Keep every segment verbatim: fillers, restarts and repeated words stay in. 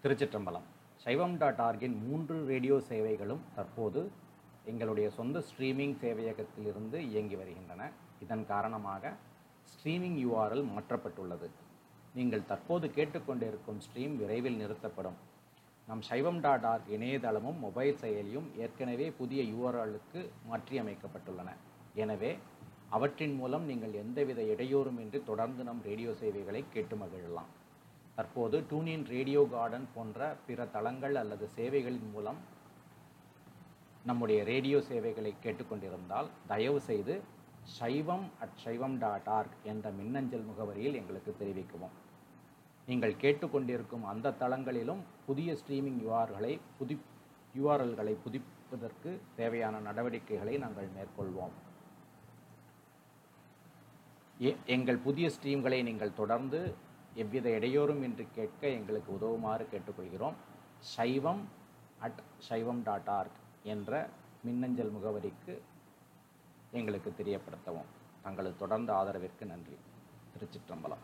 திருச்சிற்றம்பலம். சைவம் டாட் ஆர்கின் மூன்று ரேடியோ சேவைகளும் தற்போது எங்களுடைய சொந்த ஸ்ட்ரீமிங் சேவையகத்திலிருந்து இயங்கி வருகின்றன. இதன் காரணமாக ஸ்ட்ரீமிங் யூஆர்எல் மாற்றப்பட்டுள்ளது. நீங்கள் தற்போது கேட்டுக்கொண்டிருக்கும் ஸ்ட்ரீம் விரைவில் நிறுத்தப்படும். நம் சைவம் டாட் ஆர்க் இணையதளமும் மொபைல் செயலியும் ஏற்கனவே புதிய யூஆர்எல்லுக்கு மாற்றியமைக்கப்பட்டுள்ளன. எனவே அவற்றின் மூலம் நீங்கள் எந்தவித இடையூறுமின்றி தொடர்ந்து நம் ரேடியோ சேவைகளை கேட்டு மகிழலாம். தற்போது டூனின் ரேடியோ கார்டன் போன்ற பிற தளங்கள் அல்லது சேவைகளின் மூலம் நம்முடைய ரேடியோ சேவைகளை கேட்டுக்கொண்டிருந்தால் தயவு செய்து சைவம் அட் சைவம் டாட் ஆர்க் என்ற மின்னஞ்சல் முகவரியில் எங்களுக்கு தெரிவிக்கவும். நீங்கள் கேட்டுக்கொண்டிருக்கும் அந்த தளங்களிலும் புதிய ஸ்ட்ரீமிங் யூஆர்களை புதி யூஆர்எல்களை புதுப்பிப்பதற்கு தேவையான நடவடிக்கைகளை நாங்கள் மேற்கொள்வோம். எங்கள் புதிய ஸ்ட்ரீம்களை நீங்கள் தொடர்ந்து எவ்வித இடையூறும் இன்றி கேட்க எங்களுக்கு உதவுமாறு கேட்டுக்கொள்கிறோம். சைவம் அட் சைவம் டாட் ஆர்க் என்ற மின்னஞ்சல் முகவரிக்கு எங்களுக்கு தெரியப்படுத்தவும். தங்களது தொடர்ந்த ஆதரவிற்கு நன்றி. திருச்சிற்றம்பலம்.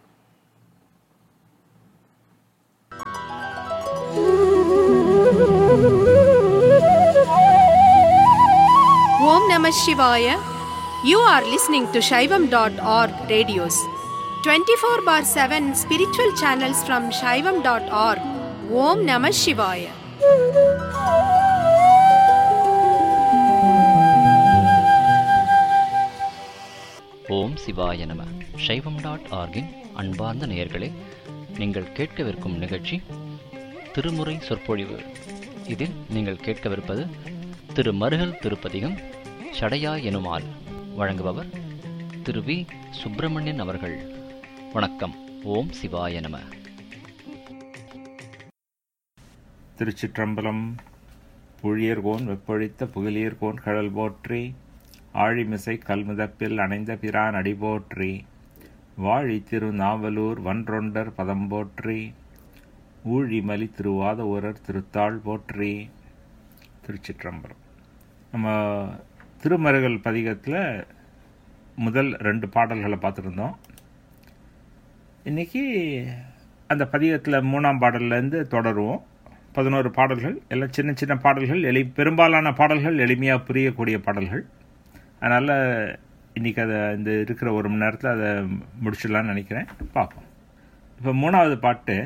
ஓம் நம சிவாய. You are listening to Shaivam dot org radios. twenty-four bar seven spiritual channels from Shaivam dot org. Om Namah Shivaya. ஓம் சிவாய நம. சைவம் டாட் ஆர்கின் அன்பார்ந்த நேயர்களே, நீங்கள் கேட்கவிருக்கும் நிகழ்ச்சி திருமுறை சொற்பொழிவு. இதில் நீங்கள் கேட்கவிருப்பது திரு மருகல் திருப்பதிகம் சடையா எனுமால். வழங்குபவர் திரு வி சுப்பிரமணியன் அவர்கள். வணக்கம். ஓம் சிவாய நம. திருச்சிற்றம்பலம். புழியர்கோன் வெப்பொழித்த புகழியர்கோன் கடல் போற்றி, ஆழிமிசை கல்முதப்பில் அணைந்த பிரான் அடி போற்றி, வாழி திரு நாவலூர் வன்றொண்டர் பதம் போற்றி, ஊழிமலி திருவாத ஊரர் திருத்தாள் போற்றி. திருச்சிற்றம்பலம். நம்ம திருமருகல் பதிகத்தில் முதல் ரெண்டு பாடல்களை பார்த்துருந்தோம். இன்றைக்கி அந்த பதிகத்தில் மூணாம் பாடல்லேருந்து தொடருவோம். பதினோரு பாடல்கள், எல்லாம் சின்ன சின்ன பாடல்கள், எளி பெரும்பாலான பாடல்கள் எளிமையாக புரியக்கூடிய பாடல்கள். அதனால் இன்றைக்கி அதை இந்த இருக்கிற ஒரு மணி நேரத்தில் அதை முடிச்சிடலான்னு நினைக்கிறேன். பார்ப்போம். இப்போ மூணாவது பாட்டு,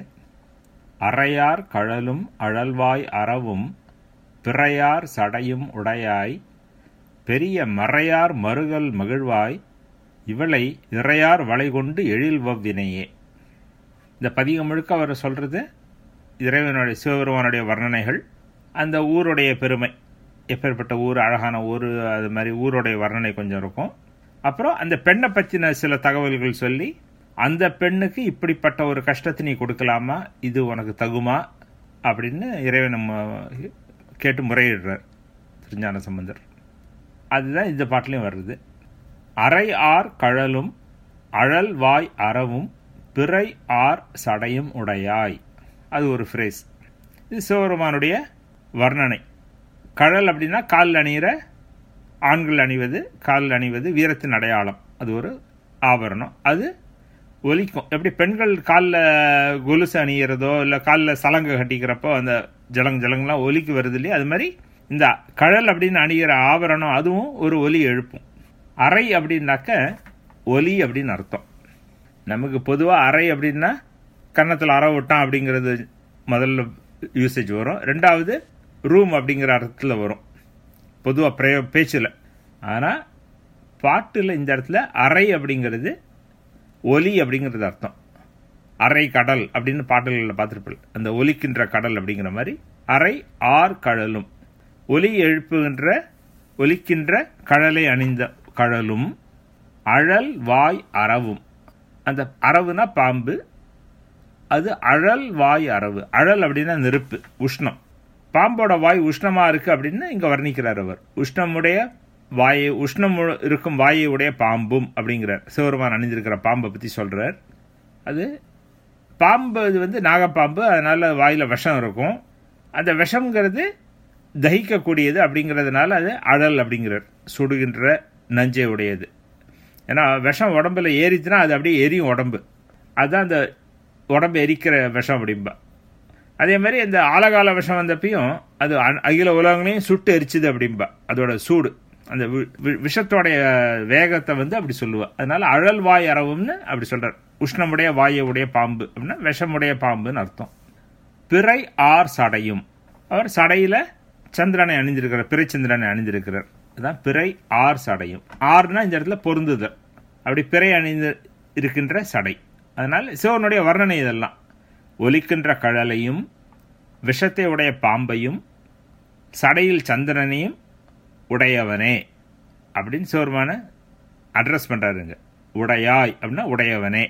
அறையார் கழலும் அழல்வாய் அறவும் பிறையார் சடையும் உடையாய், பெரிய மறையார் மருகல் மகிழ்வாய், இவளை இறையார் வளை கொண்டு எழில்வவ்வினையே. இந்த பதிகம் முழுக்க அவர் சொல்கிறது இறைவனுடைய சிவபெருமானுடைய வர்ணனைகள், அந்த ஊருடைய பெருமை, எப்பேற்பட்ட ஊர், அழகான ஊர், அது மாதிரி ஊருடைய வர்ணனை கொஞ்சம் இருக்கும். அப்புறம் அந்த பெண்ணை பற்றின சில தகவல்கள் சொல்லி, அந்த பெண்ணுக்கு இப்படிப்பட்ட ஒரு கஷ்டத்தை நீ கொடுக்கலாமா, இது உனக்கு தகுமா அப்படின்னு இறைவன் கேட்டு முறையிடுறார் திருஞான சம்பந்தர். அதுதான் இந்த பாட்டிலையும் வருது. அறை ஆர் கழலும் அழல் வாய் அறவும் பிறை ஆர் சடையும் உடையாய். அது ஒரு ஃப்ரேஸ். இது சிவபெருமானுடைய வர்ணனை. கழல் அப்படின்னா காலில் அணிகிற, ஆண்கள் அணிவது, காலில் அணிவது வீரத்தின் அடையாளம். அது ஒரு ஆபரணம். அது ஒலிக்கும். எப்படி பெண்கள் காலில் கொலுசு அணிகிறதோ இல்லை காலில் சலங்கை கட்டிக்கிறப்போ அந்த ஜலங் ஜலங்கெலாம் ஒலிக்கு வருது இல்லையா, அது மாதிரி இந்த கழல் அப்படின்னு அணிகிற ஆபரணம் அதுவும் ஒரு ஒலி எழுப்பும். அறை அப்படின்னாக்க ஒலி அப்படின்னு அர்த்தம். நமக்கு பொதுவாக அறை அப்படின்னா கன்னத்தில் அற விட்டான் அப்படிங்கிறது முதல்ல யூசேஜ் வரும். ரெண்டாவது ரூம் அப்படிங்கிற அர்த்தத்தில் வரும் பொதுவாக பிரே பேச்சில். ஆனால் பாட்டில் இந்த இடத்துல அறை அப்படிங்கிறது ஒலி அப்படிங்கிறது அர்த்தம். அறை கடல் அப்படின்னு பாடல்களில் பார்த்துருப்பேன், அந்த ஒலிக்கின்ற கடல் அப்படிங்கிற மாதிரி. அறை ஆர் கழலும், ஒலி எழுப்புகின்ற ஒலிக்கின்ற கழலை அணிந்த கழலும், அழல் வாய் அறவும். அந்த அரவுனா பாம்பு, அது அழல் வாய் அரவு. அழல் அப்படின்னா நெருப்பு, உஷ்ணம். பாம்போட வாய் உஷ்ணமாக இருக்குது அப்படின்னு இங்கே வர்ணிக்கிறார் அவர். உஷ்ணமுடைய வாயை, உஷ்ணம் இருக்கும் வாயை உடைய பாம்பும் அப்படிங்கிறார். சிவபெருமான் அணிந்திருக்கிற பாம்பை பற்றி சொல்கிறார். அது பாம்பு, இது வந்து நாகப்பாம்பு, அதனால் வாயில் விஷம் இருக்கும். அந்த விஷம்ங்கிறது தகிக்கக்கூடியது அப்படிங்கிறதுனால அது அழல் அப்படிங்கிறார். சுடுகின்ற நஞ்சை உடையது. ஏன்னா விஷம் உடம்புல ஏறிச்சுன்னா அது அப்படியே எரியும் உடம்பு. அதுதான் அந்த உடம்பு எரிக்கிற விஷம் அப்படிம்பா. அதே மாதிரி இந்த ஆலகால விஷம் வந்தப்பையும் அது அகில உலகங்களையும் சுட்டு எரிச்சுது அப்படின்பா. அதோட சூடு அந்த விஷத்தோடைய வேகத்தை வந்து அப்படி சொல்லுவா. அதனால அழல் வாய் அரவும்னு அப்படி சொல்றார். உஷ்ணமுடைய வாயுடைய பாம்பு அப்படின்னா விஷமுடைய பாம்புன்னு அர்த்தம். பிறை ஆர் சடையும், அவர் சடையில சந்திரனை அணிந்திருக்கிறார், பிறை சந்திரனை அணிந்திருக்கிறார். அதுதான் பிறை ஆர் சடையும். ஆர்னா இந்த இடத்துல பொருந்துதல், அப்படி பிறை அணிந்து இருக்கின்ற சடை. அதனால சிவனுடைய வர்ணனை இதெல்லாம். ஒலிக்கின்ற கழலையும் விஷத்தை உடைய பாம்பையும் சடையில் சந்திரனையும் உடையவனே அப்படின்னு சிவருமான அட்ரஸ் பண்றாருங்க. உடையாய் அப்படின்னா உடையவனே.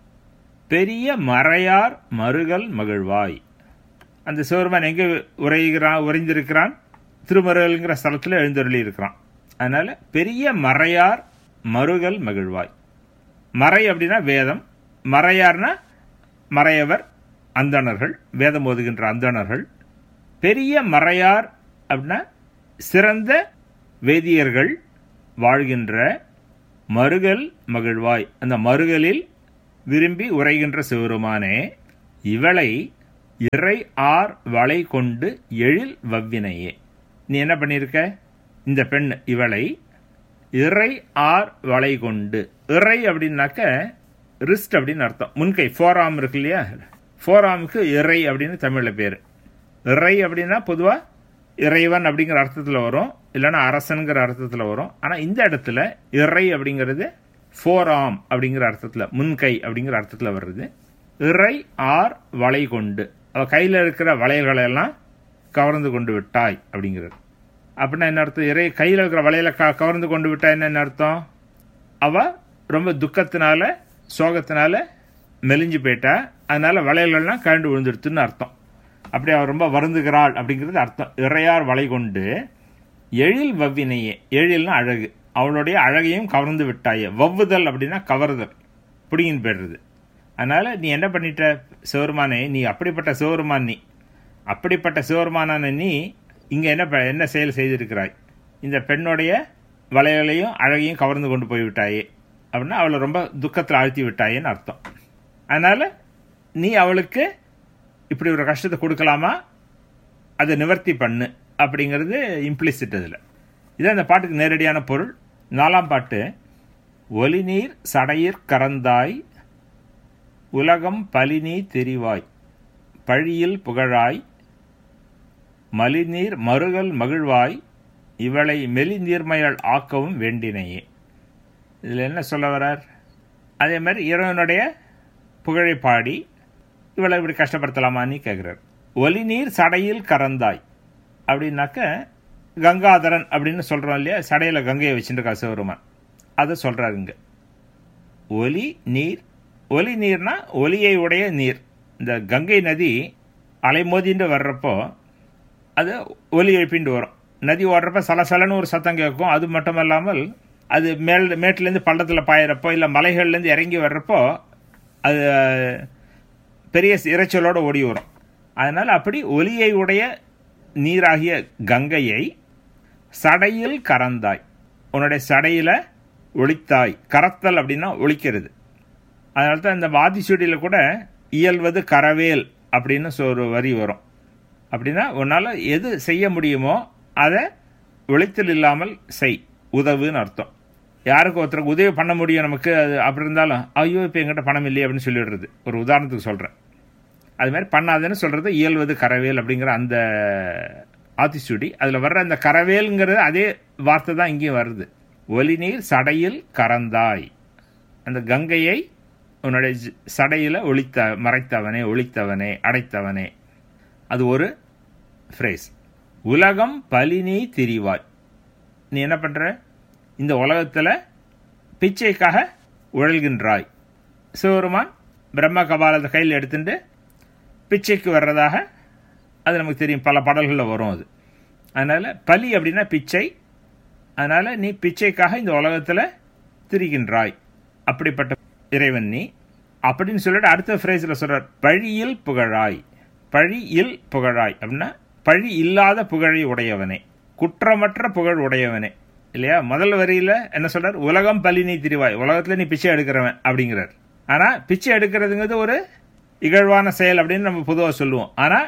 பெரிய மறையார் மருகல் மகிழ்வாய். அந்த சிவருமான் எங்கே உரைகிறான் உறைந்திருக்கிறான்? திருமருகல்ங்கிற ஸ்தலத்தில் எழுந்தருளி இருக்கிறான். அதனால பெரிய மறையார் மருகல் மகிழ்வாய். மறை அப்படின்னா வேதம், மறையார்னா மறையவர், அந்தணர்கள், வேதம் ஓதுகின்ற அந்தணர்கள். பெரிய மறையார் அப்படின்னா சிறந்த வேதியர்கள் வாழ்கின்ற மருகல் மகிழ்வாய். அந்த மருகலில் விரும்பி உரைகின்ற சிவருமானே, இவளை இறை ஆர் வளை கொண்டு எழில் வவ்வினையே. நீ என்ன பண்ணியிருக்க? இந்த பெண் இவளை இறை ஆர் வளை கொண்டு. இறை அப்படின்னாக்க ரிஸ்ட் அப்படின்னு அர்த்தம். முன்கை ஃபோராம் இருக்கு இல்லையா, ஃபோராமுக்கு இறை அப்படின்னு தமிழில் பேர். இறை அப்படின்னா பொதுவாக இறைவன் அப்படிங்கிற அர்த்தத்தில் வரும், இல்லைன்னா அரசனுங்கிற அர்த்தத்தில் வரும். ஆனால் இந்த இடத்துல இறை அப்படிங்கிறது ஃபோராம் அப்படிங்கிற அர்த்தத்தில், முன்கை அப்படிங்கிற அர்த்தத்தில் வருது. இறை ஆர் வளை கொண்டு, அவ கையில் இருக்கிற வளையல்களை எல்லாம் கவர்ந்து கொண்டு விட்டாய் அப்படிங்கிறது. அப்படின்னா என்ன அர்த்தம்? இறை கையில் இருக்கிற வளையலை க கவர்ந்து கொண்டு விட்டாய் என்ன அர்த்தம்? அவ ரொம்ப துக்கத்தினால சோகத்தினால மெலிஞ்சு போயிட்டா, அதனால வளையல்கள்லாம் கழண்டு விழுந்துடுத்துன்னு அர்த்தம். அப்படி அவர் ரொம்ப வருந்துகிறாள் அப்படிங்கிறது அர்த்தம். இறையார் வளை கொண்டு எழில் வவ்வினையே. எழில்னா அழகு, அவளுடைய அழகையும் கவர்ந்து விட்டாயே. வவ்வுதல் அப்படின்னா கவர்தல், பிடிங்கின்னு போய்டுறது. அதனால நீ என்ன பண்ணிட்ட சிவருமானே, நீ அப்படிப்பட்ட சிவருமான், நீ அப்படிப்பட்ட சிவருமானான நீ இங்கே என்ன என்ன செயல் செய்திருக்கிறாய்? இந்த பெண்ணுடைய வளையலையும் அழகையும் கவர்ந்து கொண்டு போய்விட்டாயே அப்படின்னா அவளை ரொம்ப துக்கத்தில் ஆழ்த்தி விட்டாயேன்னு அர்த்தம். அதனால நீ அவளுக்கு இப்படி ஒரு கஷ்டத்தை கொடுக்கலாமா, அதை நிவர்த்தி பண்ணு அப்படிங்கிறது இம்ப்ளிசிட். அதில் இதான் இந்த பாட்டுக்கு நேரடியான பொருள். நாலாம் பாட்டு. ஒலி நீர் சடையிற் கரந்தாய் உலகம் பலினி தெரிவாய் பழியில் புகழாய் மலிநீர் மருகல் மகிழ்வாய் இவளை மெலி நீர்மையால் ஆக்கவும் வேண்டினையே. இதில் என்ன சொல்ல வரார்? அதே மாதிரி இறைவனுடைய புகழை பாடி இவளை இப்படி கஷ்டப்படுத்தலாமான்னு கேட்குறார். ஒலி நீர் சடையில் கரந்தாய் அப்படின்னாக்க கங்காதரன் அப்படின்னு சொல்கிறோம் இல்லையா, சடையில் கங்கையை வச்சுருக்கா சிவருமான், அதை சொல்கிறாருங்க. ஒலி நீர், ஒலி நீர்னா ஒலியை உடைய நீர். இந்த கங்கை நதி அலைமோதிண்டு வர்றப்போ அது ஒலி எழுப்பிண்டு வரும். நதி ஓடுறப்ப சலசலன்னு ஒரு சத்தம் கேட்கும். அது மட்டும் இல்லாமல் அது மேல் மேட்டிலேருந்து பள்ளத்தில் பாயிறப்போ இல்லை மலைகள்லேருந்து இறங்கி வர்றப்போ அது பெரிய இறைச்சலோடு ஓடி வரும். அதனால் அப்படி ஒலியை உடைய நீராகிய கங்கையை சடையில் கரந்தாய், உன்னுடைய சடையில் ஒளித்தாய். கரத்தல் அப்படின்னா ஒழிக்கிறது. அதனால தான் இந்த வாதிச்சூடியில் கூட இயல்வது கரவேல் அப்படின்னு ஒரு வரி வரும். அப்படின்னா உன்னால் எது செய்ய முடியுமோ அதை ஒழித்தல் இல்லாமல் செய், உதவுன்னு அர்த்தம். யாருக்கு ஒருத்தருக்கு உதவி பண்ண முடியும் நமக்கு, அது அப்படி இருந்தாலும் ஐயோ இப்போ எங்கிட்ட பணம் இல்லையே அப்படின்னு சொல்லிடுறது. ஒரு உதாரணத்துக்கு சொல்கிறேன். அது மாதிரி பண்ணாதுன்னு சொல்கிறது இயல்வது கரவேல் அப்படிங்கிற அந்த ஆத்திச்சூடி. அதில் வர்ற அந்த கரவேலுங்கிறது அதே வார்த்தை தான் இங்கேயும் வருது. ஒலி நீர் சடையில் கரந்தாய், அந்த கங்கையை உன்னுடைய சடையில் ஒளித்த மறைத்தவனே, ஒளித்தவனே, அடைத்தவனே. அது ஒரு ஃப்ரேஸ். உலகம் பலினி திரிவாய். நீ என்ன பண்ணுற? இந்த உலகத்தில் பிச்சைக்காக உழல்கின்றாய். சிவருமான் பிரம்ம கபாலத்தை கையில் எடுத்துட்டு பிச்சைக்கு வர்றதாக அது நமக்கு தெரியும், பல பாடல்களில் வரும் அது. அதனால் பலி அப்படின்னா பிச்சை. அதனால் நீ பிச்சைக்காக இந்த உலகத்தில் திரிகின்றாய். அப்படிப்பட்ட இறைவன் நீ அப்படின்னு சொல்லிட்டு அடுத்த ஃப்ரேஸில் சொல்கிறார், பழியில் புகழாய். பழியில் புகழாய் அப்படின்னா பழி இல்லாத புகழை உடையவனே, குற்றமற்ற புகழ் உடையவனே இல்லையா. முதல் வரியில் என்ன சொல்றார்? உலகம் பலினி திரிவாய், உலகத்தில் நீ பிச்சை எடுக்கிறவன் அப்படிங்கிறார். ஆனால் பிச்சை எடுக்கிறதுங்கிறது ஒரு இகழ்வான செயல் அப்படின்னு நம்ம பொதுவாக சொல்லுவோம். ஆனால்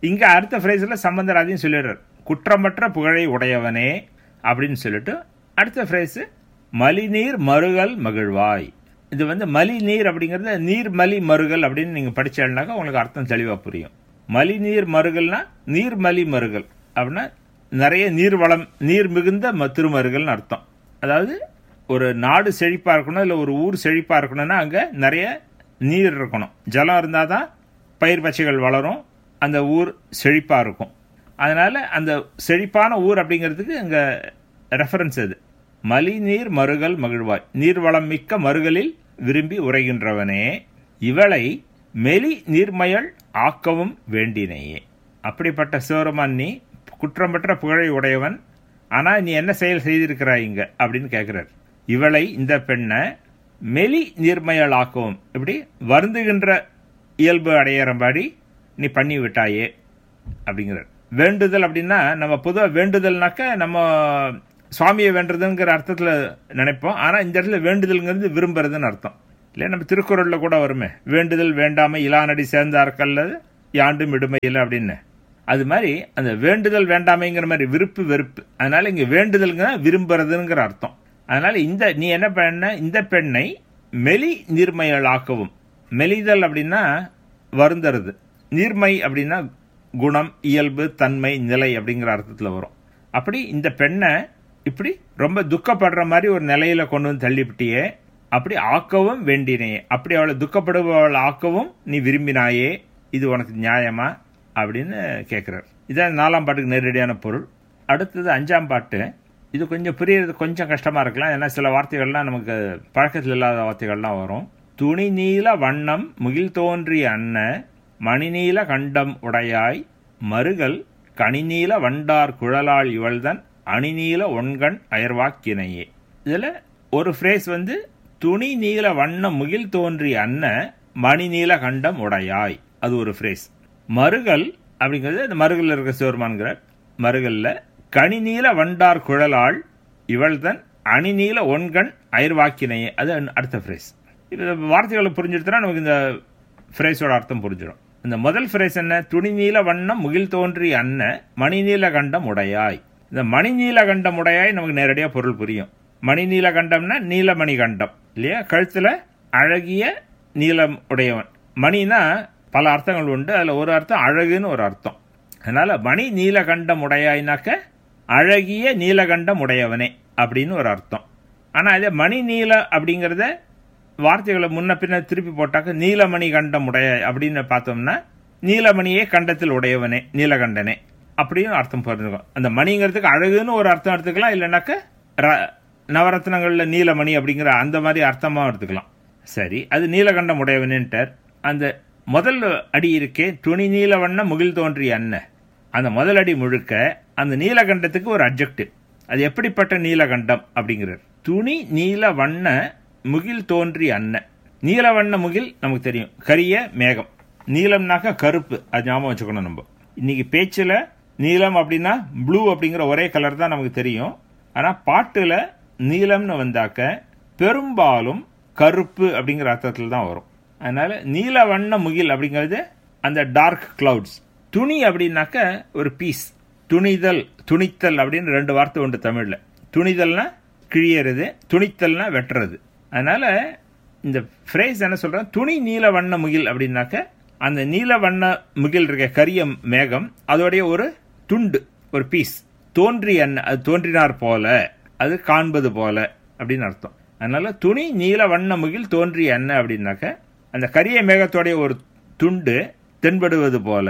இங்கே அடுத்த ஃப்ரேஸில் சம்பந்தர் அதையும் சொல்லிடுறார், குற்றமற்ற புகழை உடையவனே அப்படின்னு சொல்லிட்டு அடுத்த ஃப்ரேஸு மலிநீர் மருகல் மகிழ்வாய். இது வந்து மலி நீர் அப்படிங்கிறது நீர் மலி மருகல் அப்படின்னு நீங்கள் படிச்சாருனாக்கா உங்களுக்கு அர்த்தம் தெளிவாக புரியும். மலிநீர் மருகல்னா நீர்மலி மருகல் அப்படின்னா நிறைய நீர் வளம் நீர் மிகுந்த திருமருகல்னு அர்த்தம். அதாவது ஒரு நாடு செழிப்பாக இருக்கணும், இல்லை ஒரு ஊர் செழிப்பாக இருக்கணும்னா அங்கே நிறைய நீர் இருக்கணும், ஜலம் இருந்தால் தான் பயிர் பச்சைகள் வளரும், அந்த ஊர் செழிப்பாக இருக்கும். அதனால் அந்த செழிப்பான ஊர் அப்படிங்கிறதுக்கு இங்கே ரெஃபரன்ஸ் அது. மலி நீர் மருகல் மகிழ்வாய், நீர்வளம் மிக்க மருகலில் விரும்பி உரைகின்றவனே இவளை மெலி நீர்மயல் ஆக்கவும் வேண்டினையே. அப்படிப்பட்ட சிவருமான் நீ குற்றம் பெற்ற புகழை உடையவன், ஆனால் நீ என்ன செயல் செய்திருக்கிறாய் இங்க அப்படின்னு கேட்கிறார். இவளை இந்த பெண்ணை மெலி நீர்மயல் ஆக்கவும், இப்படி வருந்துகின்ற இயல்பு அடையிறபாடி நீ பண்ணி விட்டாயே அப்படிங்கிறார். வேண்டுதல் அப்படின்னா நம்ம பொதுவாக வேண்டுதல்னாக்க நம்ம சுவாமியை வேண்டுறதுங்கிற அர்த்தத்தில் நினைப்போம். ஆனால் இந்த இடத்துல வேண்டுதல்ங்கிறது விரும்புறதுன்னு அர்த்தம் இல்லை. நம்ம திருக்குறளில் கூட வருமே, வேண்டுதல் வேண்டாமை இலானடி சேர்ந்தார்கல்லது யாண்டும் இடுமையில் அப்படின்னு. அது மாதிரி அந்த வேண்டுதல் வேண்டாமைங்கிற மாதிரி விருப்பு வெறுப்பு, அதனால இங்கே வேண்டுதல்ங்கிற விரும்புறதுங்கிற அர்த்தம். அதனால இந்த நீ என்ன பண்ண, இந்த பெண்ணை மெலி நீர்மையல் ஆக்கவும். மெலிதல் அப்படின்னா வருந்துறது, நீர்மை அப்படின்னா குணம் இயல்பு தன்மை நிலை அப்படிங்கிற அர்த்தத்தில் வரும். அப்படி இந்த பெண்ணை இப்படி ரொம்ப துக்கப்படுற மாதிரி ஒரு நிலையில கொண்டு வந்து தள்ளிவிட்டியே, அப்படி ஆக்கவும் வேண்டினையே, அப்படி அவளை துக்கப்படுபவள் ஆக்கவும் நீ விரும்பினாயே, இது உனக்கு நியாயமா அப்படின்னு கேட்கிறார். இதான் நாலாம் பாட்டுக்கு நேரடியான பொருள். அடுத்தது அஞ்சாம் பாட்டு. இது கொஞ்சம் புரியறது கொஞ்சம் கஷ்டமா இருக்கலாம், ஏன்னா சில வார்த்தைகள்லாம் நமக்கு பழக்கத்தில் இல்லாத வார்த்தைகள்லாம் வரும். துணி நீல வண்ணம் முகில் தோன்றிய அன்ன மணிநீல கண்டம் உடையாய் மருகல் கனிநீல வண்டார் குழலாள் இவள்தன் அணிநீல ஒன்கண் அயர்வாக்கினையே. இதுல ஒரு ஃப்ரேஸ் வந்து துணி நீல வண்ணம் முகில் தோன்றிய அன்ன மணிநீல கண்டம் உடையாய், அது ஒரு ஃப்ரேஸ். மருகல் அப்படிங்கிறது இந்த மருகல் இருக்க சிவருமான்கிறார். மருகல்ல கனிநீல வண்டார் குழலாள் இவள்தன் அணிநீல ஒன்கண் அயர்வாக்கினையே, அது அடுத்த ஃப்ரேஸ். இது வார்த்தைகளை புரிஞ்சுடுத்துனா நமக்கு இந்த ஃப்ரேஸோட அர்த்தம் புரிஞ்சிடும். இந்த முதல் ஃப்ரேஸ் என்ன, துணிநீல வண்ணம் முகில் தோன்றிய அன்ன மணிநீல கண்டம் உடையாய். இந்த மணிநீல கண்டம் உடையாய் நமக்கு நேரடியாக பொருள் புரியும். மணிநீல கண்டம்னா நீலமணி கண்டம் இல்லையா, கழுத்துல அழகிய நீலம் உடையவன். மணினா பல அர்த்தங்கள் உண்டு, அதில் ஒரு அர்த்தம் அழகுன்னு ஒரு அர்த்தம். அதனால மணி நீலகண்டம் உடையாய்னாக்க அழகிய நீலகண்டம் உடையவனே அப்படின்னு ஒரு அர்த்தம். ஆனால் அதே மணி நீல அப்படிங்கிறத வார்த்தைகளை முன்ன பின்ன திருப்பி போட்டாக்க நீலமணி கண்டம் உடைய அப்படின்னு பார்த்தோம்னா நீலமணியே கண்டத்தில் உடையவனே நீலகண்டனே அப்படின்னு அர்த்தம் புரிஞ்சுக்கும். அந்த மணிங்கிறதுக்கு அழகுன்னு ஒரு அர்த்தம் எடுத்துக்கலாம், இல்லைன்னாக்க நவரத்னங்கள்ல நீலமணி அப்படிங்கிற அந்த மாதிரி அர்த்தமாக எடுத்துக்கலாம். சரி, அது நீலகண்டம் உடையவனேன்ட்டார். அந்த முதல் அடி இருக்கே துணி நீல வண்ண முகில் தோன்றிய அன்ன, அந்த முதல் அடி முழுக்க அந்த நீலகண்டத்துக்கு ஒரு அட்ஜெக்டிவ். அது எப்படிப்பட்ட நீலகண்டம் அப்படிங்கிறார். துணி நீல வண்ண முகில் தோன்றிய அன்ன. நீல வண்ண முகில் நமக்கு தெரியும், கரிய மேகம். நீலம்னாக்க கருப்பு, அது ஞாபகம் வச்சுக்கணும். நம்ம இன்னைக்கு பேச்சில் நீலம் அப்படின்னா ப்ளூ அப்படிங்கிற ஒரே கலர் தான் நமக்கு தெரியும். ஆனால் பாட்டுல நீலம்னு வந்தாக்க பெரும்பாலும் கருப்பு அப்படிங்கிற அர்த்தத்தில் தான் வரும். அதனால நீல வண்ண முகில் அப்படிங்கிறது அந்த டார்க் கிளவுட்ஸ். துணி அப்படின்னாக்க ஒரு பீஸ், துணிதல் துணித்தல் அப்படின்னு ரெண்டு வார்த்தை உண்டு தமிழ்ல. துணிதல்னா கிழியறது, துணித்தல்னா வெட்டுறது. அதனால இந்த ஃப்ரேஸ் என்ன சொல்றேன், துணி நீல வண்ண முகில் அப்படின்னாக்க அந்த நீல வண்ண முகில் இருக்க கரிய மேகம் அதோடைய ஒரு துண்டு, ஒரு பீஸ். தோன்றி அன்ன, அது தோன்றினார் போல, அது காண்பது போல அப்படின்னு அர்த்தம். அதனால துணி நீல வண்ண முகில் தோன்றிய அன்ன அப்படின்னாக்க அந்த கரிய மேகத்தோடைய ஒரு துண்டு தென்படுவது போல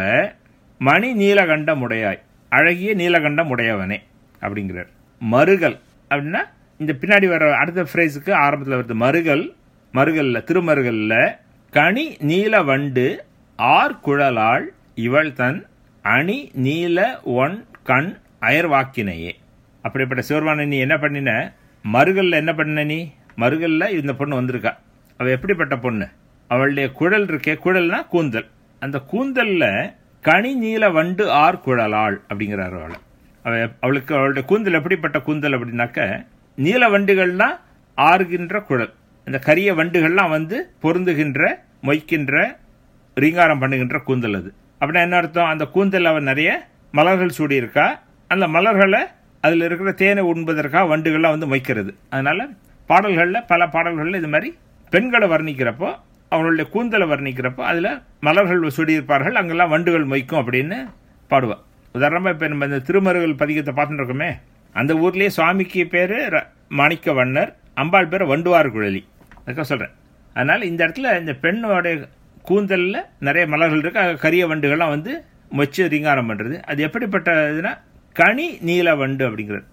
மணி நீலகண்டம் உடையாய், அழகிய நீலகண்டம் உடையவனே அப்படிங்கிறார். மருகல் அப்படின்னா இந்த பின்னாடி வர அடுத்த ஃப்ரேஸுக்கு ஆரம்பத்தில் வருது மருகல். மருகல்ல திருமருகல்ல கனி நீல வண்டு ஆர் குழலாள் இவள் தன் அணி நீல ஒன் கண் அயர்வாக்கினையே. அப்படிப்பட்ட சிவருமான நீ என்ன பண்ணின, மருகல்ல என்ன பண்ண நீ, மருகல்ல இந்த பொண்ணு வந்திருக்கா. அவள் எப்படிப்பட்ட பொண்ணு, அவளுடைய குழல் இருக்கே, குழல்னா கூந்தல், அந்த கூந்தல்ல கனி நீல வண்டு ஆர் குழலாள் அப்படிங்கிறார். அவளை அவ அவளுக்கு அவளுடைய கூந்தல் எப்படிப்பட்ட கூந்தல் அப்படின்னாக்க நீல வண்டுகள்னா ஆறுகின்ற குழல், அந்த கரிய வண்டுகள்லாம் வந்து பொருந்துகின்ற மொய்க்கின்ற ரீங்காரம் பண்ணுகின்ற கூந்தல். அது அப்படின்னா என்ன அர்த்தம்? அந்த கூந்தல் அவன் நிறைய மலர்கள் சூடியிருக்கா, அந்த மலர்களை அதில் இருக்கிற தேனை உண்பதற்காக வண்டுகள்லாம் வந்து மொய்க்கிறது. அதனால பாடல்களில் பல பாடல்களில் இது மாதிரி பெண்களை வர்ணிக்கிறப்போ, அவங்களுடைய கூந்தலை வர்ணிக்கிறப்போ அதில் மலர்கள் சூடியிருப்பார்கள், அங்கெல்லாம் வண்டுகள் மொய்க்கும் அப்படின்னு பாடுவாள். உதாரணமாக இப்போ நம்ம இந்த திருமருகல் பதிகத்தை பார்த்துட்டு இருக்கோமே, அந்த ஊர்லேயே சுவாமிக்கு பேர் மாணிக்க வண்ணர், அம்பாள் பேர் வண்டுவார் குழலி. அதுக்காக சொல்கிறேன். அதனால் இந்த இடத்துல இந்த பெண்ணோடைய கூந்தலில் நிறைய மலர்கள் இருக்கு, கரிய வண்டுகள்லாம் வந்து மொச்சு ரீங்காரம் பண்ணுறது. அது எப்படிப்பட்டதுன்னா கனி நீல வண்டு அப்படிங்கிறது.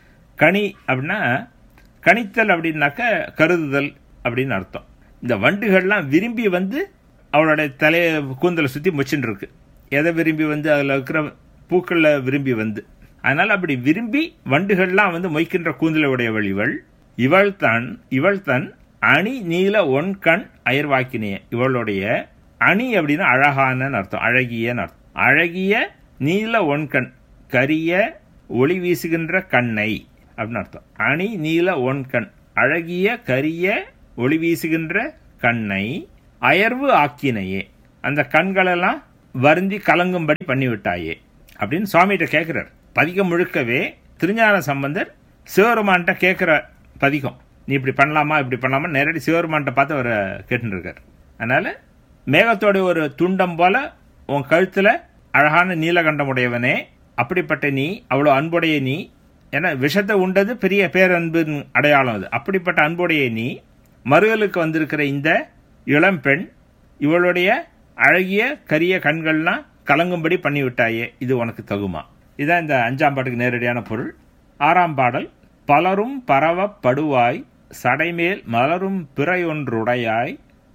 கனி அப்படின்னா கணித்தல் அப்படின்னாக்க கருதுதல் அப்படின்னு அர்த்தம். இந்த வண்டுகள்லாம் விரும்பி வந்து அவளுடைய தலையை கூந்தலை சுற்றி மொச்சுன்னு இருக்கு. எதை விரும்பி வந்து அதில் இருக்கிற பூக்களில் விரும்பி வந்து, அதனால் அப்படி விரும்பி வண்டுகள்லாம் வந்து மொய்க்கின்ற கூந்தலை உடையவள் இவள். இவள் தன் இவள் தன் அணி நீல ஒன் கண் அயர்வாக்கினிய. இவளுடைய அணி அப்படின்னா அழகான அர்த்தம், அழகியன்னு அர்த்தம். அழகிய நீல ஒன்கண், கரிய ஒளி வீசுகின்ற கண்ணை அப்படின்னு அர்த்தம். அணி நீல ஒன்கண், அழகிய கரிய ஒளி வீசுகின்ற கண்ணை அயர்வு ஆக்கினையே, அந்த கண்களெல்லாம் வருந்தி கலங்கும்படி பண்ணிவிட்டாயே அப்படின்னு சுவாமிகிட்ட கேட்கிறார். பதிகம் முழுக்கவே திருஞான சம்பந்தர் சிவபெருமான்கிட்ட கேட்கிற பதிகம். நீ இப்படி பண்ணலாமா இப்படி பண்ணலாமா நேரடி சிவபெருமான்கிட்ட பார்த்து அவரை கேட்டுன்னு இருக்கார். அதனால மேகத்தோட ஒரு துண்டம் போல உன் கழுத்துல அழகான நீலகண்டம் உடையவனே, அப்படிப்பட்ட நீ, அவ்வளோ அன்புடைய நீ, ஏன்னா விஷத்தை உண்டது பெரிய பேரன்பின் அடையாளம் அது. அப்படிப்பட்ட அன்புடைய நீ மருகலுக்கு வந்திருக்கிற இந்த இளம்பெண், இவளுடைய அழகிய கரிய கண்கள்லாம் கலங்கும்படி பண்ணிவிட்டாயே, இது உனக்கு தகுமா? இதுதான் இந்த அஞ்சாம் பாட்டுக்கு நேரடியான பொருள். ஆறாம் பாடல். பலரும் பரவப்படுவாய் சடைமேல் மலரும் பிறையொன்றுடையாய்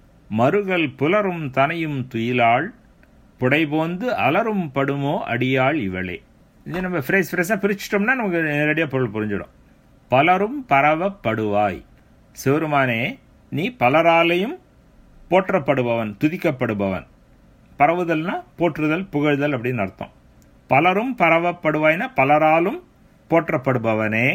மருகல் புலரும் தனையும் துயிலாள் புடைபோந்து அலரும் படுமோ அடியாள் இவளே. இது நம்ம ஃப்ரேஸ் ஃப்ரெஷ்ஷாக பிரிச்சிட்டோம்னா நமக்கு நேரடியாக பொருள் புரிஞ்சிடும். பலரும் பரவப்படுவாய், சிவருமானே நீ பலராலையும் போற்றப்படுபவன், துதிக்கப்படுபவன். பரவுதல்னா போற்றுதல், புகழ்தல் அப்படின்னு அர்த்தம். பலரும் பரவப்படுவாய்னா பலராலும் போற்றப்படுபவனே,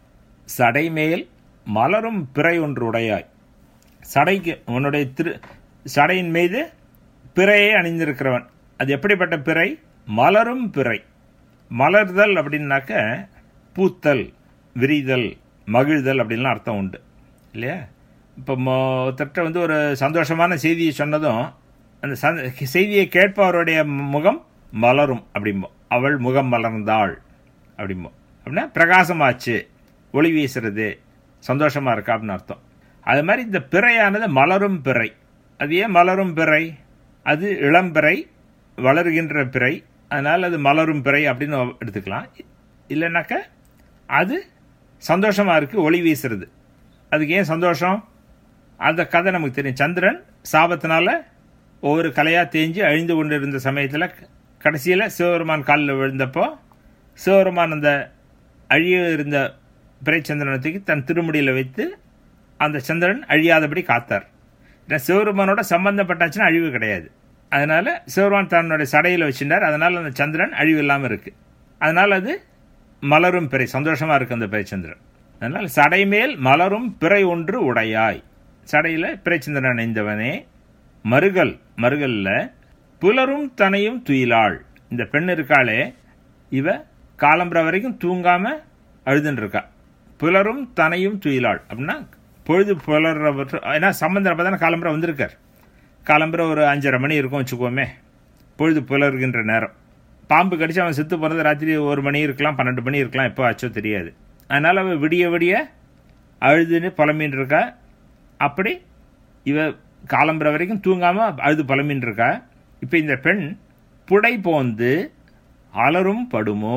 சடைமேல் மலரும் பிறை ஒன்று உடையாய். சடைக்கு உன்னுடைய திரு சடையின் மீது பிறையை அணிந்திருக்கிறவன். அது எப்படிப்பட்ட பிறை? மலரும் பிறை. மலர்தல் அப்படின்னாக்க பூத்தல், விரிதல், மகிழ்தல் அப்படின்லாம் அர்த்தம் உண்டு இல்லையா? இப்போ ஒருத்தட்ட வந்து ஒரு சந்தோஷமான செய்தியை சொன்னதும் அந்த செய்தியை கேட்பவருடைய முகம் மலரும் அப்படிம்போம். அவள் முகம் மலர்ந்தாள் அப்படிம்போம். அப்படின்னா பிரகாசமாச்சு, ஒளி வீசுறது, சந்தோஷமா இருக்கா அப்படின்னு அர்த்தம். அது மாதிரி இந்த பிறையானது மலரும் பிறை. அது ஏன் மலரும் பிறை? அது இளம்பிறை, வளர்கின்ற பிறை, அதனால் அது மலரும் பிறை அப்படின்னு எடுத்துக்கலாம். இல்லைனாக்க அது சந்தோஷமாக இருக்குது, ஒளி வீசுறது. அதுக்கு ஏன் சந்தோஷம்? அந்த கதை நமக்கு தெரியும். சந்திரன் சாபத்தினால ஒவ்வொரு கலையாக தேஞ்சு அழிந்து கொண்டு இருந்த சமயத்தில் கடைசியில் சிவபெருமான் காலில் விழுந்தப்போ சிவபெருமான் அந்த அழிய இருந்த பிறைச்சந்திரனத்துக்கு தன் திருமுடியில் வைத்து அந்த சந்திரன் அழியாதபடி காத்தார். ஏன்னா சிவபெருமானோட சம்பந்தப்பட்டாச்சுன்னா அழிவு கிடையாது. அதனால சிவபெருமான் தன்னுடைய சடையில் வச்சுட்டார். அதனால அந்த சந்திரன் அழிவு இல்லாமல் இருக்கு. அதனால் அது மலரும் பிறை, சந்தோஷமா இருக்கு அந்த பிறைச்சந்திரன். அதனால் சடைமேல் மலரும் பிறை ஒன்று உடையாய், சடையில் பிறைச்சந்திரன் அணிந்தவனே. மருகல், மருகல்ல புலரும் தனையும் துயிலாள். இந்த பெண் இருக்காளே, இவ காலம்புற வரைக்கும் தூங்காம அழுதுன்னு இருக்கா. புலரும் தனையும் துயிலாள் அப்படின்னா பொழுது புலர்ற, ஏன்னா சம்பந்தர் அப்போ தானே காலம்புற வந்திருக்கார். காலம்புற ஒரு அஞ்சரை மணி இருக்கும் வச்சுக்கோமே, பொழுது புலர்கின்ற நேரம். பாம்பு கடிச்சு அவன் செத்து போகிறது ராத்திரி ஒரு மணி இருக்கலாம், பன்னெண்டு மணி இருக்கலாம், எப்போ ஆச்சோ தெரியாது. அதனால் அவள் விடிய விடிய அழுதுன்னு புலம்பின்னு இருக்கா. அப்படி இவ காலம்புற வரைக்கும் தூங்காமல் அழுது புலம்பின்னு இருக்கா. இப்போ இந்த பெண் புடை போந்து அலரும் படுமோ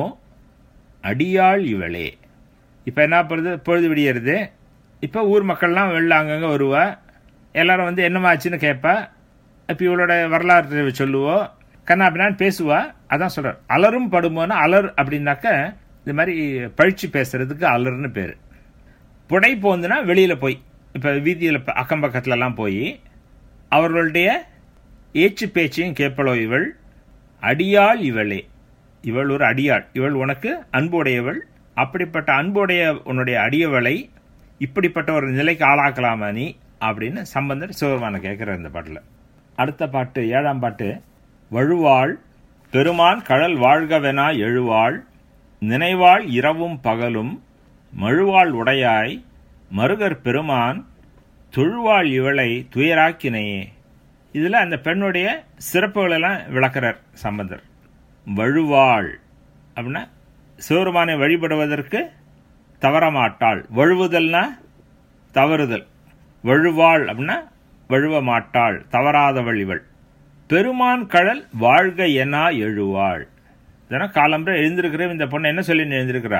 அடியாள் இவளே. இப்போ என்ன பண்ணுறது? பொழுது விடியறது. இப்போ ஊர் மக்கள்லாம் வெளில அங்கங்கே வருவா. எல்லாரும் வந்து என்னம்மா ஆச்சுன்னு கேட்பா. இப்போ இவளோட வரலாறு சொல்லுவோம், கண்ணா அப்படின்னான்னு பேசுவா. அதான் சொல்கிறார் அலரும் படுமோன்னா. அலர் அப்படின்னாக்க இது மாதிரி பழிச்சு பேசுறதுக்கு அலர்னு பேர். புடை போந்துன்னா வெளியில் போய், இப்போ வீதியில் அக்கம் பக்கத்துலலாம் போய் அவர்களுடைய ஏச்சு பேச்சையும் கேட்பளோ இவள். அடியாள் இவளே, இவள் ஒரு அடியாள், இவள் உனக்கு அன்புடையவள். அப்படிப்பட்ட அன்புடைய உன்னுடைய அடியவளை இப்படிப்பட்ட ஒரு நிலைக்கு ஆளாக்கலாமா நீ அப்படின்னு சம்பந்தர் சிவபெருமானை கேட்குற இந்த பாட்டில். அடுத்த பாட்டு, ஏழாம் பாட்டு. வழுவாள் பெருமான் கழல் வாழ்கவெனா எழுவாள் நினைவாள் இரவும் பகலும் மழுவாள் உடையாய் மருகர் பெருமான் தொழுவாள் இவளை துயராக்கினையே. இதில் அந்த பெண்ணுடைய சிறப்புகளெல்லாம் விளக்கிறார் சம்பந்தர். வழுவாள் அப்படின்னா சிவருமானை வழிபடுவதற்கு தவறமாட்டாள். வழுவுதல்னா தவறுதல். வழுவாள் அப்படின்னா வழுவ மாட்டாள், தவறாதவள் இவள். பெருமான் கழல் வாழ்க எனா எழுவாள். இதனால் காலம்பரை எழுந்திருக்கிற இந்த பொண்ணை என்ன சொல்லி எழுந்திருக்கிறா?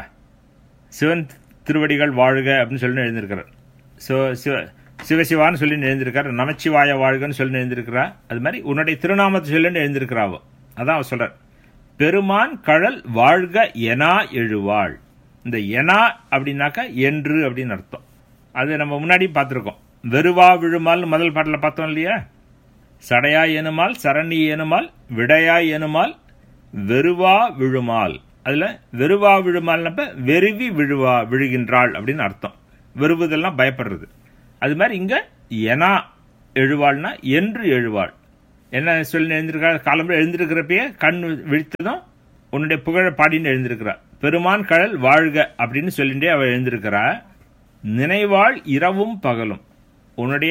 சிவன் திருவடிகள் வாழ்க அப்படின்னு சொல்லி எழுந்திருக்கிறார். சிவ சிவ சிவசிவான்னு சொல்லி எழுந்திருக்கார். நமச்சிவாய வாழ்கன்னு சொல்லி எழுந்திருக்கிறா. அது மாதிரி உன்னுடைய திருநாமத்தை சொல்லின்னு எழுந்திருக்கிறாவோ. அதான் அவர் சொல்றார், பெருமான் கழல் வாழ்க எனா எழுவாள். இந்த எனா அப்படின்னாக்கா என்று அப்படின்னு அர்த்தம். அது நம்ம முன்னாடி பார்த்துருக்கோம். வெறுவா விழுமால் முதல் பாட்டில் பார்த்தோம் இல்லையா? சடையாய் எனுமால் சரணி எனுமால் விடையாய் எனுமால் வெறுவா விழுமால். அதுல வெறுவா விழுமால்னப்ப வெறுவி விழுவா விழுகின்றாள் அப்படின்னு அர்த்தம். வெறுவுதெல்லாம் பயப்படுறது. அது மாதிரி இங்க எனா எழுவாள்னா என்று எழுவாள். என்ன சொல்லி எழுந்திருக்கா? காலம்பரம் எழுந்திருக்கிறப்பயே கண் விழித்ததும் உன்னுடைய புகழ பாடின்னு எழுந்திருக்கிறா. பெருமான் கழல் வாழ்க அப்படின்னு சொல்லிட்டே அவள் எழுந்திருக்கிறா. நினைவாள் இரவும் பகலும். உன்னுடைய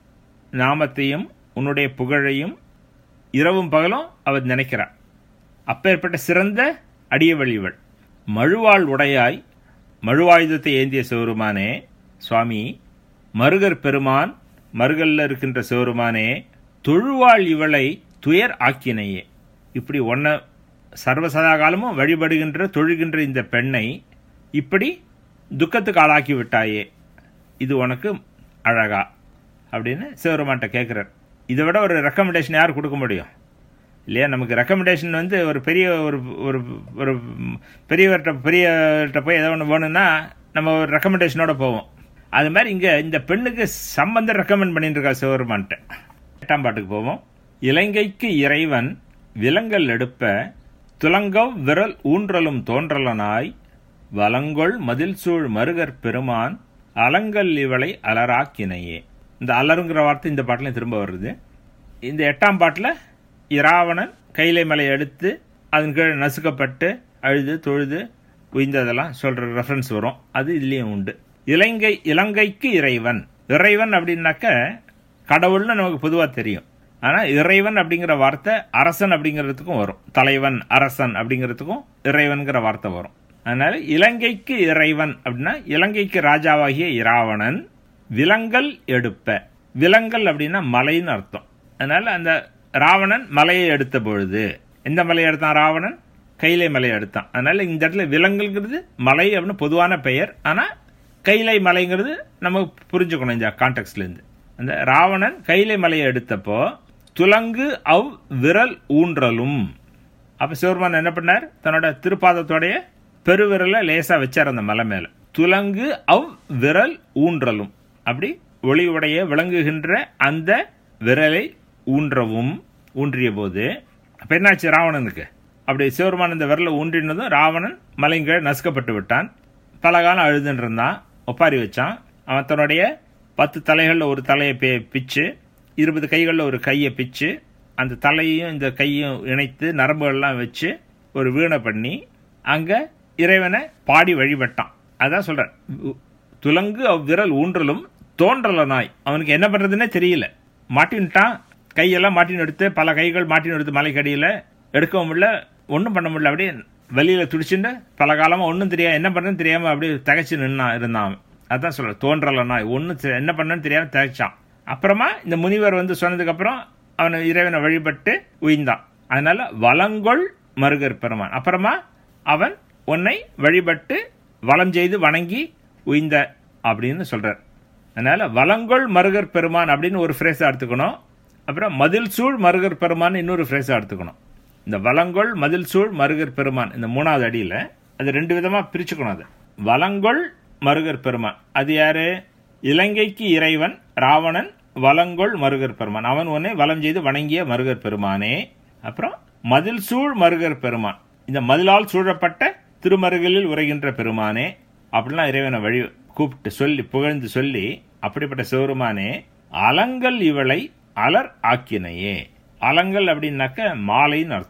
நாமத்தையும் உன்னுடைய புகழையும் இரவும் பகலும் அவள் நினைக்கிறாள். அப்பேற்பட்ட சிறந்த அடியவள் இவள். மழுவாள் உடையாய், மழுவாயுதத்தை ஏந்திய சிவருமானே சுவாமி, மருகர் பெருமான், மருகல்ல இருக்கின்ற சிவருமானே, தொழுவாள் இவளை துயர் ஆக்கினையே. இப்படி ஒன்ன சர்வசதா காலமும் வழிபடுகின்ற தொழுகின்ற இந்த பெண்ணை இப்படி துக்கத்துக்கு ஆளாக்கி விட்டாயே, இது உனக்கு அழகா அப்படின்னு சிவருமான்ட்ட கேட்குறார். இதை விட ஒரு ரெக்கமெண்டேஷன் யார் கொடுக்க முடியும் இல்லையா? நமக்கு ரெக்கமெண்டேஷன் வந்து ஒரு பெரிய ஒரு ஒரு பெரியவர்கிட்ட பெரியவர்கிட்ட போய் ஏதோ ஒன்று வேணும்னா நம்ம ஒரு ரெக்கமெண்டேஷனோட போவோம். அது மாதிரி இங்கே இந்த பெண்ணுக்கு சம்பந்தம் ரெக்கமெண்ட் பண்ணிட்டு இருக்கா சிவருமான்ட்ட. எட்டாம் பாட்டுக்கு போவோம். இலங்கைக்கு இறைவன் விலங்கல் எடுப்ப துலங்கவ் விரல் ஊன்றலும் தோன்றலனாய் வலங்கொள் மதில் சூழ் மருகர் பெருமான் அலங்கல் இவளை அலராக்கினையே. இந்த அலருங்கிற வார்த்தை இந்த பாட்டிலையும் திரும்ப வருது. இந்த எட்டாம் பாட்டில் இராவணன் கைலை மலையை எடுத்து அதன் கீழே நசுக்கப்பட்டு அழுது தொழுது உய்ந்ததெல்லாம் சொல்ற ரெஃபரன்ஸ் வரும். அது இதுலேயும் உண்டு. இலங்கை இலங்கைக்கு இறைவன். இறைவன் அப்படின்னாக்க கடவுள்னு நமக்கு பொதுவாக தெரியும். ஆனால் இறைவன் அப்படிங்கிற வார்த்தை அரசன் அப்படிங்கிறதுக்கும் வரும். தலைவன் அரசன் அப்படிங்கிறதுக்கும் இறைவன்கிற வார்த்தை வரும். அதனால இலங்கைக்கு இறைவன் அப்படின்னா இலங்கைக்கு ராஜாவாகிய இராவணன் விலங்கல் எடுப்ப. விலங்கல் அப்படின்னா மலைன்னு அர்த்தம். அதனால அந்த ராவணன் மலையை எடுத்த பொழுது, எந்த மலையை எடுத்தான் ராவணன்? கைலை மலையை எடுத்தான். அதனால இந்த இடத்துல விலங்கல்ங்கிறது மலை அப்படின்னு பொதுவான பெயர். ஆனால் கைலை மலைங்கிறது நம்ம புரிஞ்சுக்கணும் இந்த கான்டெக்ட்ல இருந்து. அந்த ராவணன் கைலை மலையை எடுத்தப்போ துலங்கு அவ் விரல் ஊன்றலும். அப்ப சிவருமான் என்ன பண்ணார்? தன்னோட திருப்பாதத்தோடைய பெருவிரலை லேசா வச்சார் அந்த மலை மேல. துலங்கு அவ் விரல் ஊன்றலும். அப்படி ஒளியுடைய விளங்குகின்ற அந்த விரலை ஊன்றவும் ஊன்றிய போது அப்ப என்னாச்சு ராவணனுக்கு? அப்படி சிவருமான் இந்த விரலை ஊன்றினதும் ராவணன் மலைங்க நசுக்கப்பட்டு விட்டான். பல காலம் அழுதுன்னு இருந்தான். ஒப்பாரி வச்சான். அவன் தன்னுடைய பத்து தலைகளில் ஒரு தலையை பிச்சு, இருபது கைகளில் ஒரு கையை பிச்சு, அந்த தலையையும் இந்த கையும் இணைத்து நரம்புகள்லாம் வச்சு ஒரு வீணை பண்ணி அங்க இறைவனை பாடி வழிபட்டான். அதான் சொல்றேன், துலங்கு அவ்விரல் ஊன்றலும் தோன்றலனாய். அவனுக்கு என்ன பண்றதுன்னே தெரியல. மாட்டின்ட்டான். கையெல்லாம் மாட்டின்னு எடுத்து, பல கைகள் மாட்டின்னு எடுத்து மலைக்கடியில எடுக்கவும் முடியல, ஒன்றும் பண்ண முடியல. அப்படியே வெளியில துடிச்சுட்டு பல காலமா ஒன்றும் தெரியாது, என்ன பண்றதுன்னு தெரியாம அப்படியே தகைச்சு நின்னா இருந்தான். அதான் சொல்ற தோன்றலனாய். ஒன்னும் என்ன பண்ணன்னு தெரியாம தகைச்சான். அப்புறமா இந்த முனிவர் வந்து சொன்னதுக்கு அப்புறம் அவனை இறைவனை வழிபட்டு உயிர்ந்தான். அதனால வலங்கொள் மருகர் பெருமான். அப்புறமா அவன் உன்னை வழிபட்டு வலம் செய்து வணங்கி உயிர்ந்த அப்படின்னு சொல்றார். அதனால வலங்கொள் மருகர் பெருமான் அப்படின்னு ஒரு ஃப்ரேஸா எடுத்துக்கணும். அப்புறம் மதில் சூழ் மருகர் பெருமான் இன்னொரு ஃப்ரேஸா எடுத்துக்கணும். இந்த வலங்கொள் மதில் சூழ் மருகர் பெருமான் இந்த மூணாவது அடியில அது ரெண்டு விதமா பிரிச்சுக்கணும். அது வலங்கொள் மருகர் பெருமான் அது யாரு? இலங்கைக்கு இறைவன் ராவணன் வலங்கொள் மருகர் பெருமான். அவன் உன்னை வலம் செய்து வணங்கிய மருகர் பெருமானே. அப்புறம் மதில் சூழ் மருகர் பெருமான், இந்த மதிலால் சூழப்பட்ட திருமருகலில் உரைகின்ற பெருமானே அப்படிலாம் இறைவனை வழி கூப்பிட்டு சொல்லி புகழ்ந்து சொல்லி, அப்படிப்பட்ட சிவருமானே அலங்கல் இவளை அலர் ஆக்கினையே. அலங்கல் அப்படின்னாக்க மாலைன்னு அர்த்தம்.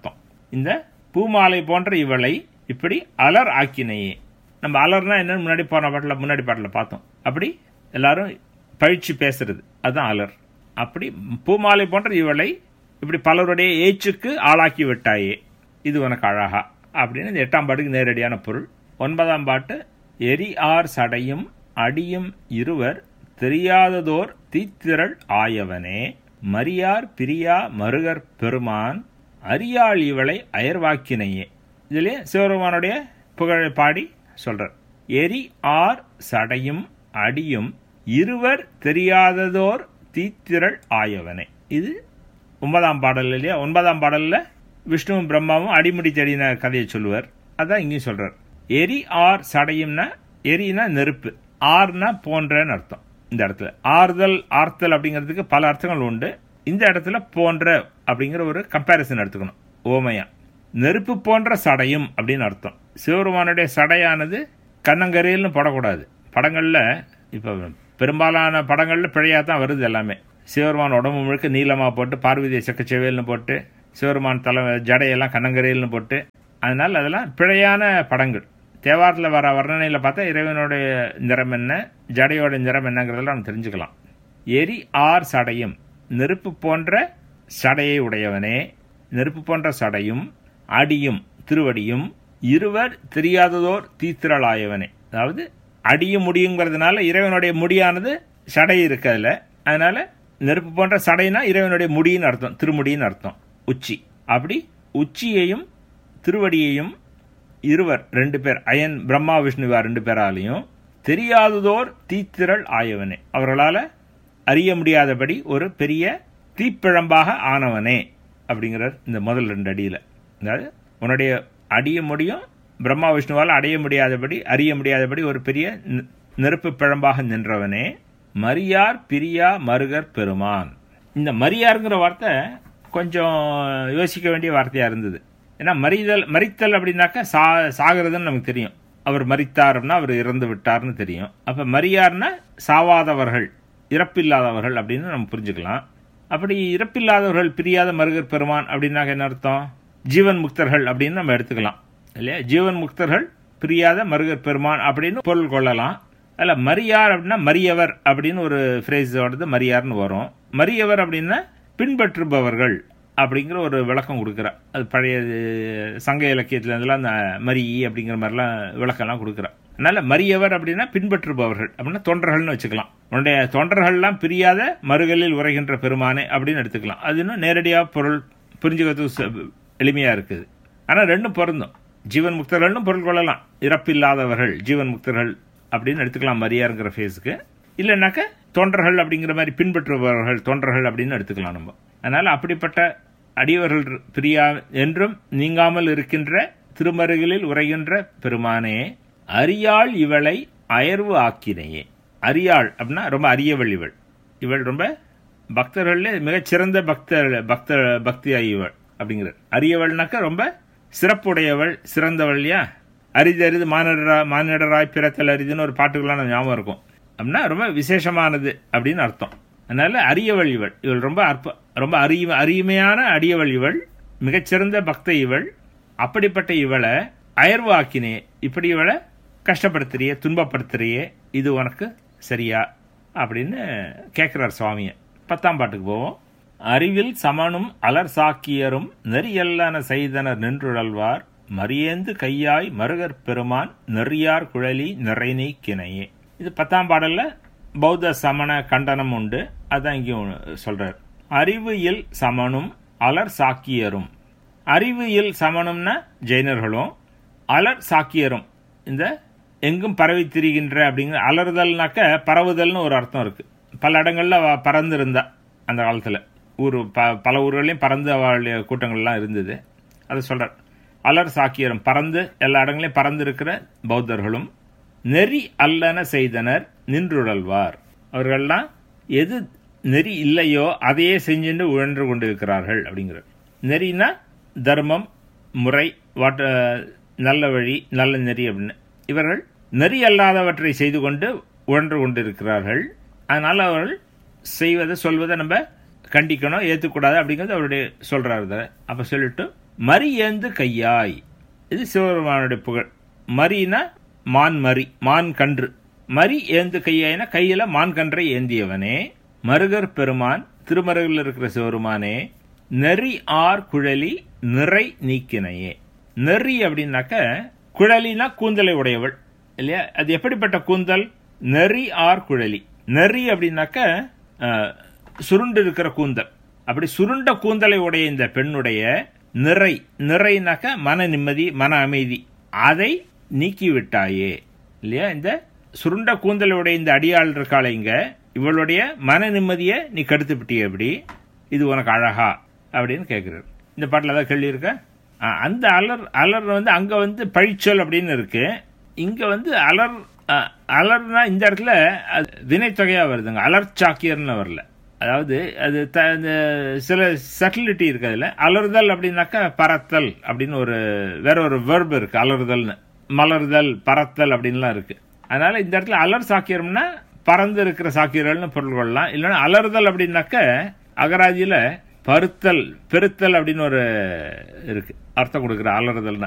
இந்த பூமாலை போன்ற இவளை இப்படி அலர் ஆக்கினையே. நம்ம அலர்னா என்னன்னு முன்னாடி போன பாட்டில் முன்னாடி பாட்டில் பார்த்தோம். அப்படி எல்லாரும் பழிச்சு பேசுறது அதுதான் அலர். அப்படி பூமாலை போன்ற இவளை இப்படி பலருடைய ஏச்சுக்கு ஆளாக்கி விட்டாயே, இது உனக்கு அழகா அப்படின்னு இந்த எட்டாம் பாட்டுக்கு நேரடியான பொருள். ஒன்பதாம் பாட்டு, எரி ஆர் சடையும் அடியும் இருவர் தெரியாததோர் தீத்திரள் ஆயவனே, மரியார் பிரியா மருகர் பெருமான் அரியாள் இவளை அயர்வாக்கினையே. இதுலேயே சிவபெருமானுடைய புகழை பாடி சொல்றார். எரி ஆர் சடையும் அடியும் இருவர் தெரியாததோர் தீத்திரள் ஆயவனே. இது ஒன்பதாம் பாடல் இல்லையா? ஒன்பதாம் பாடல்ல விஷ்ணுவும் பிரம்மாவும் அடிமுடி தேடின கதையை சொல்லுவார். அதான் இங்கேயும் சொல்றார். எரி ஆர் சடையும்னா, எரினா நெருப்பு, ஆர்னா போன்றன்னு அர்த்தம். இந்த இடத்துல ஆறுதல் ஆர்த்தல் அப்படிங்கிறதுக்கு பல அர்த்தங்கள் உண்டு. இந்த இடத்துல போன்ற அப்படிங்கிற ஒரு கம்பேரிசன் எடுத்துக்கணும். ஓமையா நெருப்பு போன்ற சடையும் அப்படின்னு அர்த்தம். சிவபெருமானுடைய சடையானது கண்ணங்கரையில்னு போடக்கூடாது. படங்கள்ல இப்ப பெரும்பாலான படங்கள்ல பிழையா தான் வருது எல்லாமே. சிவபெருமான் உடம்பு முழுக்க நீளமா போட்டு, பார்வதியை செக்கச்செவேல்னு போட்டு, சிவபெருமான் தலை ஜடையெல்லாம் கண்ணங்கரையில்னு போட்டு, அதனால அதெல்லாம் பிழையான படங்கள். தேவாரத்தில் வர வர்ணனையில் பார்த்தா இறைவனுடைய நிறம் என்ன, ஜடையோட நிறம் என்னங்கிறதெல்லாம் நம்ம தெரிஞ்சுக்கலாம். எரி ஆர் சடையும், நெருப்பு போன்ற சடையை உடையவனே, நெருப்பு போன்ற சடையும் அடியும் திருவடியும் இருவர் தெரியாததோர் தீத்திரளாயவனே. அதாவது அடியும் முடியுங்கிறதுனால இறைவனுடைய முடியானது சடை இருக்கிறதுல, அதனால நெருப்பு போன்ற சடைனா இறைவனுடைய முடின்னு அர்த்தம், திருமுடின்னு அர்த்தம், உச்சி. அப்படி உச்சியையும் திருவடியையும் இருவர் ரெண்டு பேர், அயன் பிரம்மா விஷ்ணுவா ரெண்டு பேராலையும் தெரியாததோர் தீத்திரள் ஆயவனே, அவர்களால் அறிய முடியாதபடி ஒரு பெரிய தீப்பிழம்பாக ஆனவனே அப்படிங்கிறார் இந்த முதல் ரெண்டு அடியில். அதாவது உன்னுடைய அடிய முடியும், பிரம்மா விஷ்ணுவால் அடைய முடியாதபடி அறிய முடியாதபடி ஒரு பெரிய நெருப்பு பிழம்பாக நின்றவனே, மரியார் பிரியா மருகர் பெருமான். இந்த மரியாருங்கிற வார்த்தை கொஞ்சம் யோசிக்க வேண்டிய வார்த்தையா இருந்தது. ஏன்னா மறிதல் மறித்தல் அப்படின்னாக்கா சா சாகிறதுன்னு நமக்கு தெரியும். அவர் மறித்தார்னா அவர் இறந்து விட்டார்னு தெரியும். அப்ப மரியார்னா சாவாதவர்கள், இறப்பில்லாதவர்கள் அப்படின்னு நம்ம புரிஞ்சுக்கலாம். அப்படி இறப்பில்லாதவர்கள் பிரியாத மருகர் பெருமான் அப்படின்னாக்க என்ன அர்த்தம்? ஜீவன் முக்தர்கள் அப்படின்னு நம்ம எடுத்துக்கலாம் இல்லையா? ஜீவன் முக்தர்கள் பிரியாத மருகர் பெருமான் அப்படின்னு பொருள் கொள்ளலாம். அதில் மரியார் அப்படின்னா மரியவர் அப்படின்னு ஒரு ஃப்ரேஸோடது மரியார்னு வரும். மரியவர் அப்படின்னா பின்பற்றுபவர்கள் அப்படிங்கிற ஒரு விளக்கம் கொடுக்குறா. அது பழைய சங்க இலக்கியத்துல இருந்தெல்லாம் அந்த மரி அப்படிங்கிற மாதிரிலாம் விளக்கம்லாம் கொடுக்குறா. அதனால மரியவர் அப்படின்னா பின்பற்றுபவர்கள் அப்படின்னா தொண்டர்கள்னு வச்சுக்கலாம். உன்னுடைய தொண்டர்கள்லாம் பிரியாத மறுகளில் உரைகின்ற பெருமானே அப்படின்னு எடுத்துக்கலாம். அது இன்னும் நேரடியாக பொருள் புரிஞ்சுக்கிறது எளிமையா இருக்குது. ஆனால் ரெண்டும் பொருந்தும். ஜீவன் முக்தர்கள்னு பொருள் கொள்ளலாம். இறப்பில்லாதவர்கள் ஜீவன் முக்தர்கள் அப்படின்னு எடுத்துக்கலாம் மரியாருங்கிற ஃபேஸுக்கு. இல்லைன்னாக்க தொண்டர்கள் அப்படிங்கிற மாதிரி பின்பற்றுபவர்கள் தொண்டர்கள் அப்படின்னு எடுத்துக்கலாம் நம்ம. அதனால அப்படிப்பட்ட அடியவர்கள் பிரியா என்றும் நீங்காமல் இருக்கின்ற திருமருகளில் உரைகின்ற பெருமானே, அரியாள் இவளை அயர்வு ஆக்கினையே. அரியாள் அப்படின்னா ரொம்ப அரியவள் இவள். இவள் ரொம்ப பக்தர்களே மிகச்சிறந்த பக்தர் பக்த பக்தியா இவள் அப்படிங்கிறார். அரியவள்னாக்க ரொம்ப சிறப்புடையவள், சிறந்தவள். இல்லையா? அரிது அரிது மானிடரா மானிடராய் பிறத்தல் அரிதுன்னு ஒரு பாட்டுக்கெல்லாம் ஞாபகம் இருக்கும். அப்படின்னா ரொம்ப விசேஷமானது அப்படின்னு அர்த்தம். அதனால அரியவள் இவள். இவள் ரொம்ப அற்ப ரொம்ப அரிய அருமையான அடியவள் இவள், மிகச்சிறந்த பக்த இவள். அப்படிப்பட்ட இவளை அயர்வு ஆக்கினே, இப்படி இவளை கஷ்டப்படுத்துறியே, துன்பப்படுத்துறியே, இது உனக்கு சரியா அப்படின்னு கேட்கிறார் சுவாமியை. பத்தாம் பாட்டுக்கு போவோம். அறிவில் சமனும் அலர் சாக்கியரும் நெறியல்லன செய்தனர் நின்றுழல்வார் மரியேந்து கையாய் மருகர் பெருமான் நெறியார் குழலி நிறை நீக்கினையே. இது பத்தாம் பாடல்ல பௌத்த சமண கண்டனம் உண்டு. அதான் இங்கே சொல்றார். அறிவு இல் சமனும் அலர் சாக்கியரும். அறிவு இல் சமனும்னா ஜெயினர்களும், அலர் சாக்கியரும் இந்த எங்கும் பரவி திரிகின்ற அப்படிங்கிற அலறுதல்னாக்க பரவுதல்னு ஒரு அர்த்தம் இருக்கு. பல இடங்கள்ல பறந்து இருந்தா அந்த காலத்துல ஊர் ப பல ஊர்களையும் பறந்து அவளுடைய கூட்டங்கள்லாம் இருந்தது. அதை சொல்றார். அலர் சாக்கியரும் பறந்து எல்லா இடங்களையும் பறந்து இருக்கிற பௌத்தர்களும் நெறி அல்லன செய்தனர் நின்றுழல்வார். அவர்கள்லாம் எது நெறி இல்லையோ அதையே செஞ்சுட்டு உழன்று கொண்டு இருக்கிறார்கள் அப்படிங்கிறார். நெறினா தர்மம், முறை, வாட்ட நல்ல வழி, நல்ல நெறி அப்படின்னு. இவர்கள் நெறி அல்லாதவற்றை செய்து கொண்டு உழன்று கொண்டு இருக்கிறார்கள். அதனால அவர்கள் செய்வதை சொல்வதை நம்ம கண்டிக்கணும், ஏற்றுக்கூடாது அப்படிங்கிறது அவருடைய சொல்றாரு. அப்ப சொல்லிட்டு மரி ஏந்து கையாய், இது சிவபெருமானுடைய புகழ். மரினா மான், மரி மான் கன்று. மரி ஏந்து கையாயினா கையில மான் கன்றை ஏந்தியவனே, மருகர் பெருமான் திருமருகில் இருக்கிற சிவபெருமானே, நெறி ஆர் குழலி நிறை நீக்கினையே. நெறி அப்படின்னாக்க குழலினா கூந்தலை உடையவள் இல்லையா? அது எப்படிப்பட்ட கூந்தல்? நெறி ஆர் குழலி. நெறி அப்படின்னாக்க சுருண்டு இருக்கிற கூந்தல். அப்படி சுருண்ட கூந்தலை உடைய இந்த பெண்ணுடைய நிறை, நிறைனாக்க மன நிம்மதி, மன அமைதி, அதை நீக்கிவிட்டாயே இல்லையா? இந்த சுருண்ட கூந்தலுடைய இந்த அடியாள் இருக்காளே இங்க, இவளுடைய மன நிம்மதியை நீ கெடுத்து விட்டிய, எப்படி இது உனக்கு அழகா அப்படின்னு கேட்கிறார். இந்த பாட்டில் ஏதாவது கேள்வி இருக்க? அந்த அலர் அலர் வந்து அங்க வந்து பழிச்சொல் அப்படின்னு இருக்கு. இங்க வந்து அலர் அலர்னா இந்த இடத்துல வினைத்தொகையா வருதுங்க, அலர்ச்சாக்கியர்னு வரல. அதாவது அது சில சட்டிலிட்டி இருக்கு அதுல. அலர்தல் அப்படின்னாக்கா பறத்தல் அப்படின்னு ஒரு வேற ஒரு வெர்பு இருக்கு. அலர்தல்னு மலர்தல், பறத்தல் அப்படின்லாம் இருக்கு. அதனால இந்த இடத்துல அலர் சாக்கியம்னா பறந்து இருக்கிற சாக்கியர்கள்னு பொருள் கொள்ளலாம். இல்லைன்னா அலர்தல் அப்படின்னாக்க அகராதியில பருத்தல், பெருத்தல் அப்படின்னு ஒரு இருக்கு அர்த்தம் கொடுக்குற. அலறுதல்னா